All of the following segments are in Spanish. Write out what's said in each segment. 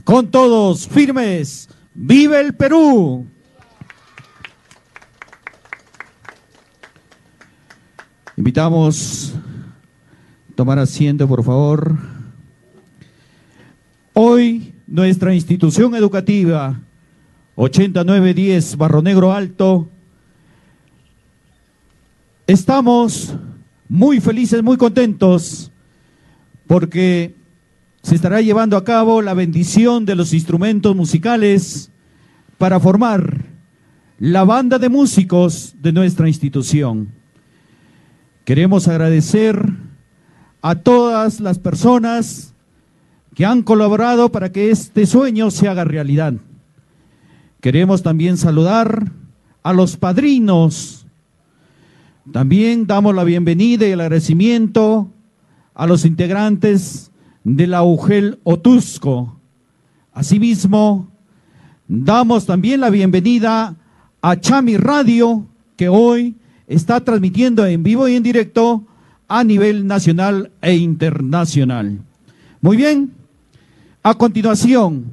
Con todos, firmes. ¡Vive el Perú! Invitamos a tomar asiento, por favor. Hoy, nuestra institución educativa, 8910 Barro Negro Alto, estamos muy felices, muy contentos, porque se estará llevando a cabo la bendición de los instrumentos musicales para formar la banda de músicos de nuestra institución. Queremos agradecer a todas las personas que han colaborado para que este sueño se haga realidad. Queremos también saludar a los padrinos. También damos la bienvenida y el agradecimiento a los integrantes de la UGEL Otuzco. Asimismo, damos también la bienvenida a Chami Radio, que hoy está transmitiendo en vivo y en directo a nivel nacional e internacional. Muy bien, a continuación,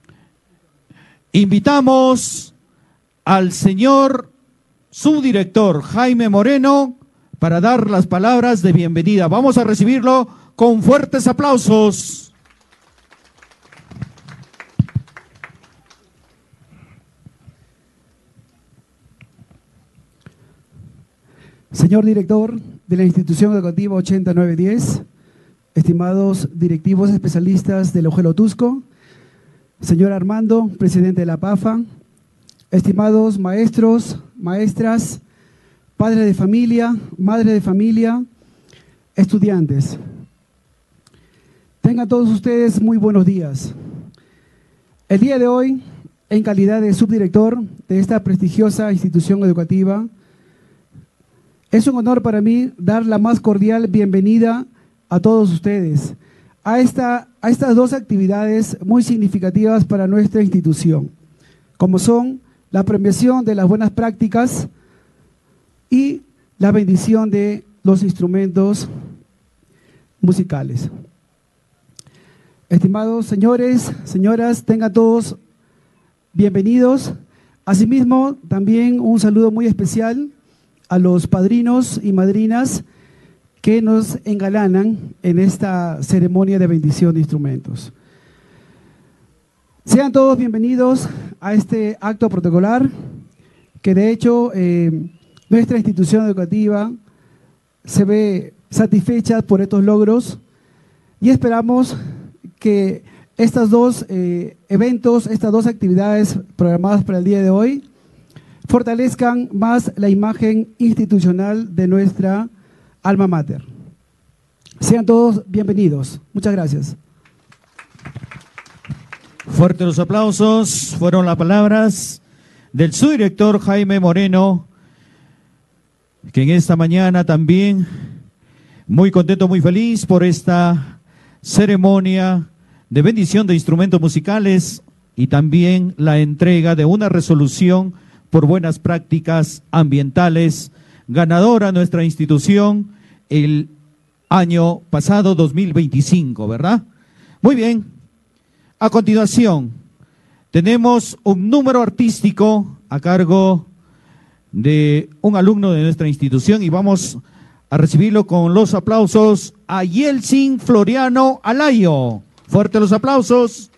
invitamos al señor subdirector Jaime Moreno para dar las palabras de bienvenida. Vamos a recibirlo con fuertes aplausos. Señor director de la institución educativa 8910, estimados directivos especialistas del UGEL Otuzco, señor Armando, presidente de la PAFA, estimados maestros, maestras, padres de familia, madres de familia, estudiantes. Tengan todos ustedes muy buenos días. El día de hoy, en calidad de subdirector de esta prestigiosa institución educativa, es un honor para mí dar la más cordial bienvenida a todos ustedes a estas dos actividades muy significativas para nuestra institución, como son la premiación de las buenas prácticas y la bendición de los instrumentos musicales. Estimados señores, señoras, tengan todos bienvenidos. Asimismo, también un saludo muy especial a los padrinos y madrinas que nos engalanan en esta ceremonia de bendición de instrumentos. Sean todos bienvenidos a este acto protocolar, que de hecho nuestra institución educativa se ve satisfecha por estos logros y esperamos que estos dos eventos, estas dos actividades programadas para el día de hoy, fortalezcan más la imagen institucional de nuestra alma mater. Sean todos bienvenidos. Muchas gracias. Fuertes los aplausos, fueron las palabras del subdirector Jaime Moreno, que en esta mañana también muy contento, muy feliz por esta ceremonia de bendición de instrumentos musicales y también la entrega de una resolución por buenas prácticas ambientales, ganadora nuestra institución el año pasado, 2025, ¿verdad? Muy bien. A continuación, tenemos un número artístico a cargo de un alumno de nuestra institución y vamos a recibirlo con los aplausos a Yeltsin Floriano Alayo. Fuerte los aplausos.